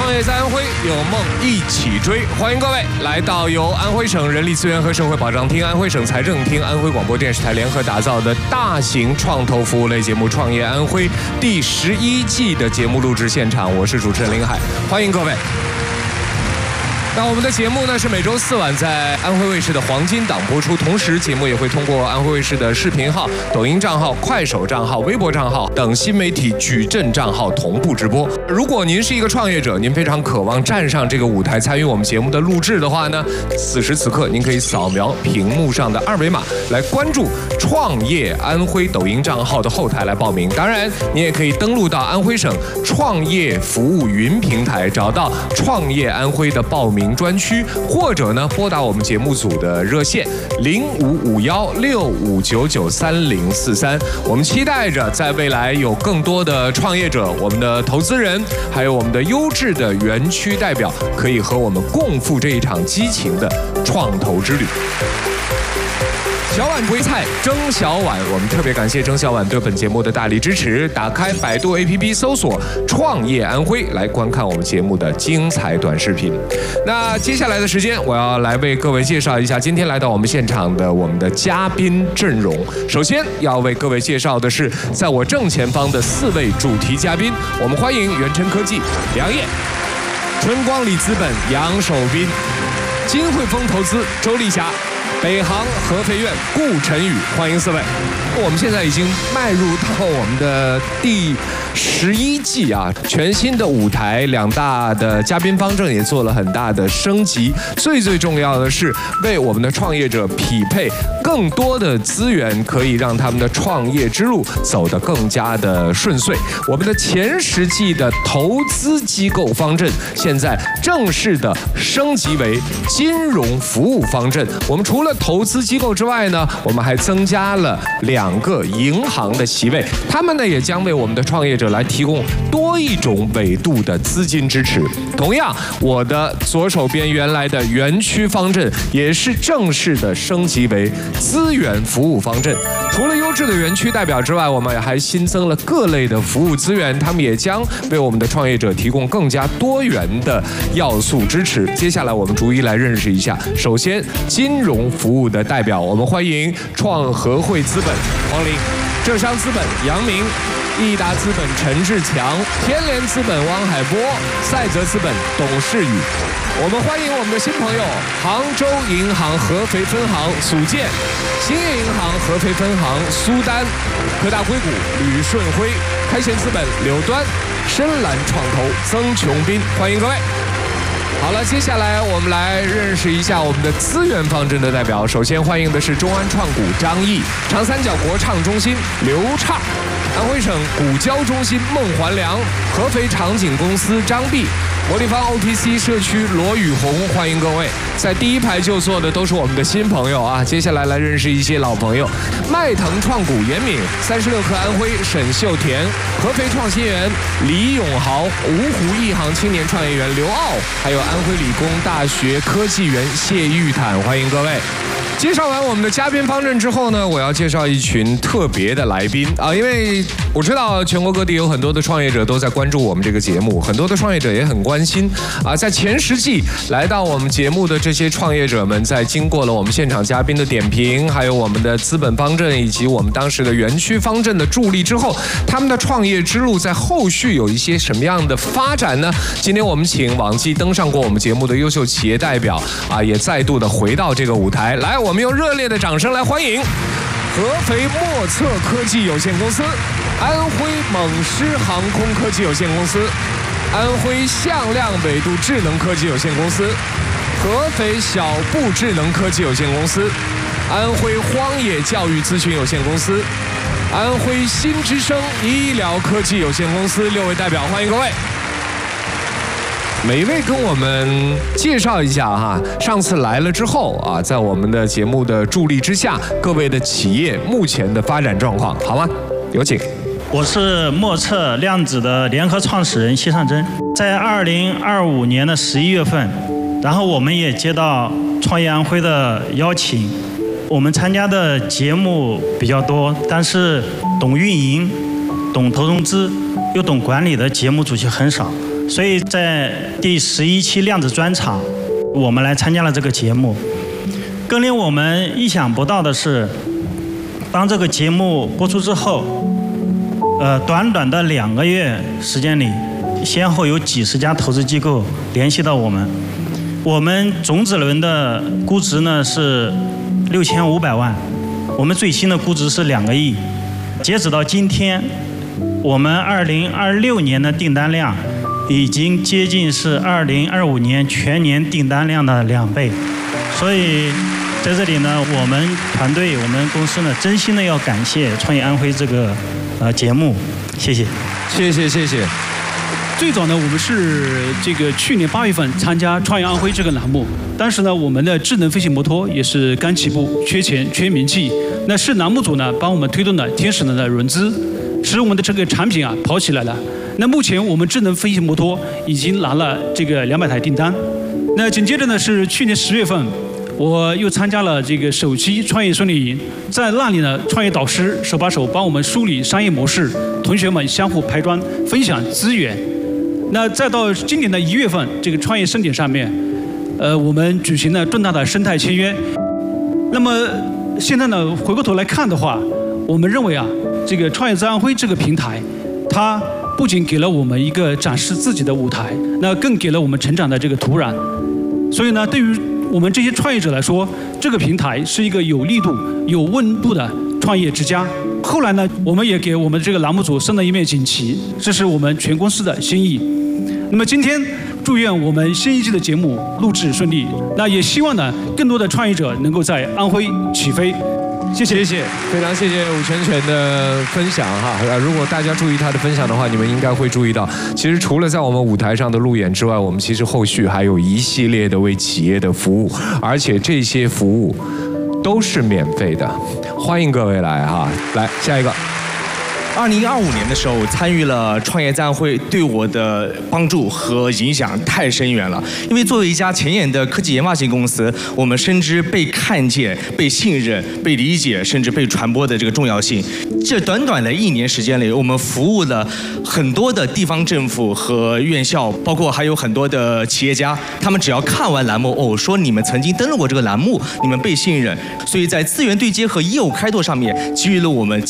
创业在安徽，有梦一起追。欢迎各位来到由安徽省人力资源和社会保障厅、安徽省财政厅、安徽广播电视台联合打造的大型创投服务类节目《创业安徽》第11季的节目录制现场，我是主持人林海，欢迎各位。那我们的节目呢是每周4晚在安徽卫视的黄金档播出，同时节目也会通过安徽卫视的视频号、抖音账号、快手账号、微博账号等新媒体矩阵账号同步直播。如果您是一个创业者，您非常渴望站上这个舞台参与我们节目的录制的话呢，此时此刻您可以扫描屏幕上的2维码来关注创业安徽抖音账号的后台来报名。当然，你也可以登录到安徽省创业服务云平台，找到创业安徽的报名专区，或者呢拨打我们节目组的热线055165993043。我们期待着在未来有更多的创业者、我们的投资人，还有我们的优质的园区代表，可以和我们共赴这一场激情的创投之旅。小碗归菜，蒸小碗。我们特别感谢蒸小碗对本节目的大力支持。打开百度 APP 搜索“创业安徽”来观看我们节目的精彩短视频。那接下来的时间，我要来为各位介绍一下今天来到我们现场的我们的嘉宾阵容。首先要为各位介绍的是在我正前方的4位主题嘉宾，我们欢迎元琛科技梁烨、春光里资本杨守斌、金汇丰投资周丽霞、北航合肥院顾晨宇，欢迎4位。我们现在已经迈入到我们的第11季啊，全新的舞台，2大的嘉宾方阵也做了很大的升级。最重要的是为我们的创业者匹配更多的资源，可以让他们的创业之路走得更加的顺遂。我们的前10季的投资机构方阵，现在正式的升级为金融服务方阵。我们除了投资机构之外呢，我们还增加了2个银行的席位，他们呢也将为我们的创业者来提供多一种纬度的资金支持。同样，我的左手边原来的园区方阵也是正式的升级为资源服务方阵。除了优质的园区代表之外，我们还新增了各类的服务资源，他们也将为我们的创业者提供更加多元的要素支持。接下来我们逐一来认识一下。首先，金融服务的代表，我们欢迎创和汇资本黄林、浙商资本杨明、易达资本陈志强、天联资本汪海波、赛泽资本董事宇。我们欢迎我们的新朋友杭州银行合肥分行苏建、兴业银行合肥分行苏丹、科大硅谷吕顺辉、开贤资本柳端、深蓝创投曾琼斌，欢迎各位。好了，接下来我们来认识一下我们的资源方阵的代表。首先欢迎的是中安创股张毅、长三角国创中心刘畅、安徽省股交中心孟环良、合肥场景公司张碧、魔力方 OTC 社区罗宇红，欢迎各位。在第一排就坐的都是我们的新朋友啊，接下来来认识一些老朋友。迈腾创股严敏、36氪安徽沈秀田、合肥创新园李永豪、芜湖一行青年创业园刘傲，还有安徽理工大学科技园谢玉坦，欢迎各位。介绍完我们的嘉宾方阵之后呢，我要介绍一群特别的来宾啊，因为我知道全国各地有很多的创业者都在关注我们这个节目，很多的创业者也很关心啊。在前10季来到我们节目的这些创业者们，在经过了我们现场嘉宾的点评，还有我们的资本方阵以及我们当时的园区方阵的助力之后，他们的创业之路在后续有一些什么样的发展呢？今天我们请往期登上过我们节目的优秀企业代表啊，也再度的回到这个舞台来。我们用热烈的掌声来欢迎合肥墨测科技有限公司、安徽猛狮航空科技有限公司、安徽向量纬度智能科技有限公司、合肥小步智能科技有限公司、安徽荒野教育咨询有限公司、安徽新之声医疗科技有限公司，6位代表，欢迎各位。每一位跟我们介绍一下哈，上次来了之后啊，在我们的节目的助力之下，各位的企业目前的发展状况好吗？有请。 我是墨测量子的联合创始人谢尚真。在2025年的11月份，然后我们也接到创业安徽的邀请，我们参加的节目比较多，但是懂运营、懂投融资又懂管理的节目主席很少。 所以在第11期量子专场，我们来参加了这个节目。更令我们意想不到的是，当这个节目播出之后，短短的2个月时间里，先后有几十家投资机构联系到我们。我们种子轮的估值呢是6500万，我们最新的估值是2个亿。截止到今天，我们2026年的订单量已经接近是2025年全年订单量的2倍。所以在这里呢，我们团队、我们公司呢，真心的要感谢创业安徽这个节目，谢谢， 谢谢，谢谢。 最早呢，我们是这个去年8月份参加创业安徽这个栏目，当时呢，我们的智能飞行摩托也是刚起步，缺钱、缺名气。那是栏目组呢帮我们推动了天使轮的融资，使我们的这个产品啊跑起来了。那目前我们智能飞行摩托已经拿了这个200台订单。那紧接着呢是去年10月份，我又参加了这个首期创业训练营，在那里呢，创业导师手把手帮我们梳理商业模式，同学们相互拍砖，分享资源。那再到今年的1月份，这个创业盛典上面，我们举行了重大的生态签约。那么现在呢，回过头来看的话，我们认为啊，这个创业在安徽这个平台，它不仅给了我们一个展示自己的舞台，那更给了我们成长的这个土壤。所以呢，对于我们这些创业者来说，这个平台是一个有力度、有温度的创业之家。后来呢，我们也给我们这个栏目组升了一面锦旗，这是我们全公司的心意。那么今天，祝愿我们新一季的节目录制顺利。那也希望呢，更多的创业者能够在安徽起飞。谢谢， 谢谢，非常谢谢武全全的分享哈。如果大家注意他的分享的话，你们应该会注意到，其实除了在我们舞台上的路演之外，我们其实后续还有一系列的为企业的服务，而且这些服务都是免费的。欢迎各位来哈，来下一个。 2025年的时候参与了创业在安徽，对我的帮助和影响太深远了。因为作为一家前沿的科技研发型公司，我们深知被看见、被信任、被理解，甚至被传播的这个重要性。这短短的1年时间里，我们服务了很多的地方政府和院校，包括还有很多的企业家。他们只要看完栏目，说你们曾经登录过这个栏目，你们被信任，所以在资源对接和业务开拓上面给予了我们